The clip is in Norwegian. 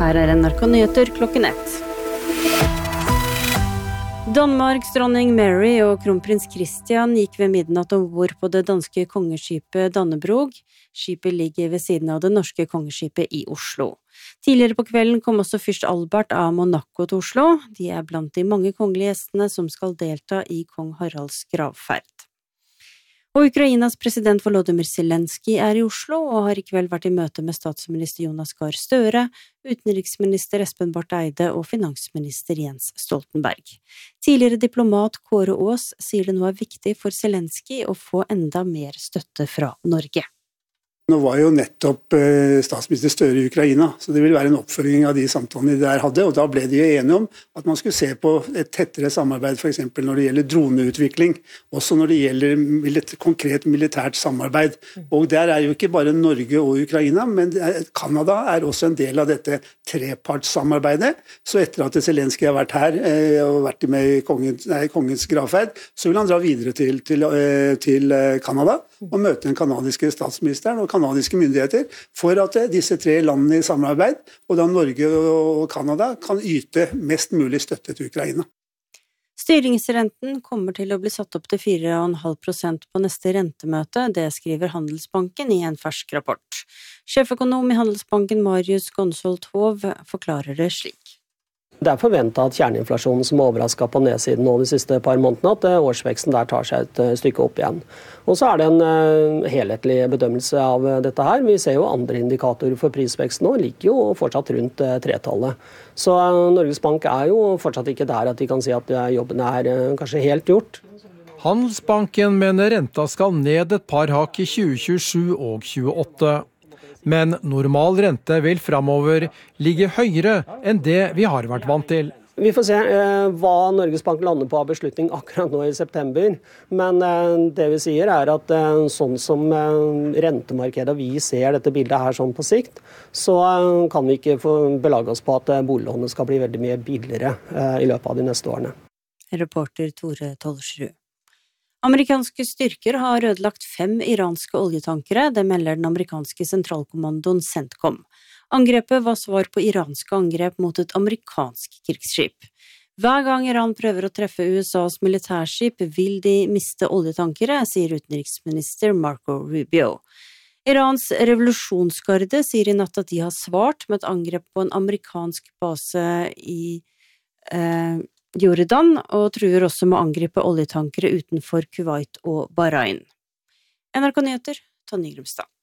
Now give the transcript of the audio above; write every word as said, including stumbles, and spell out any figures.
Her er N R K Nyheter klokken ett. Danmarks dronning Mary og kronprins Christian gikk ved midnatt ombord på det danske kongeskipet Dannebrog. Skipet ligger ved siden av det norske kongeskipet i Oslo. Tidligere på kvelden kom også fyrst Albert av Monaco til Oslo. De er blant de mange kongelige gjestene som skal delta i kong Haralds gravferd. Og Ukrainas president Volodymyr Zelensky er i Oslo og har i kveld vært i møte med statsminister Jonas Gahr Støre, utenriksminister Espen Barth Eide og finansminister Jens Stoltenberg. Tidligere diplomat Kåre Aas sier det nå er viktig for Zelensky å få enda mer støtte fra Norge. Nå var jo nettopp eh, statsminister Støre i Ukraina, så det vil være en oppfølging av de samtalene de der hadde, og da ble de enige om at man skulle se på et tettere samarbeid, for eksempel når det gjelder droneutvikling, også når det gjelder milit- konkret militært samarbeid. Og der er jo ikke bare Norge og Ukraina, men Kanada er også en del av dette trepartssamarbeidet. Så etter at Zelensky har vært her eh, og vært med i kongens, nei, kongens gravferd, så vil han dra videre til, til, eh, til Kanada og møte den kanadiske statsministeren og kanadiske myndigheter for at disse tre landene i samarbeid, og da Norge og Kanada, kan yte mest mulig støtte til Ukraina. Styringsrenten kommer til å bli satt opp til fire komma fem prosent på neste rentemøte, det skriver Handelsbanken i en fersk rapport. Sjeføkonom i Handelsbanken Marius Gonsolt Hov forklarer det slik. Det er forventet at kjerneinflasjonen som overrasket på nedsiden nå de siste par månedene, at årsveksten der tar seg et stykke opp igjen. Og så er det en uh, helhetlig bedømmelse av dette her. Vi ser jo andre indikatorer for prisveksten nå, ligger jo fortsatt rundt uh, tretallet. Så uh, Norges Bank er jo fortsatt ikke der at de kan si at uh, jobben er uh, kanskje helt gjort. Handelsbanken mener renta skal ned et par hakk i tjue tjuesju og tjueåtte. Men normal rente vil fremover ligge høyere enn det vi har vært vant til. Vi får se eh, hva Norges Bank lander på av beslutning akkurat nå i september. Men eh, det vi sier er at eh, sånn som eh, rentemarkedet vi ser dette bildet her sånn på sikt, så eh, kan vi ikke få belage oss på at eh, boliglånet skal bli veldig mye billigere eh, i løpet av de neste årene. Reporter Tore Tollersrud. Amerikanske styrker har ødelagt fem iranske oljetankere, det melder den amerikanske sentralkommandoen CENTCOM. Angrepet var svar på iranske angrep mot et amerikansk krigsskip. Hver gang Iran prøver å treffe U S A's militærskip, vil de miste oljetankere, sier utenriksminister Marco Rubio. Irans revolusjonsgarde sier i natt at de har svart med et angrep på en amerikansk base i eh, Jordan, og truer også med å angripe oljetankere utenfor Kuwait og Bahrain. N R K Nyheter, Tonje Grumstad.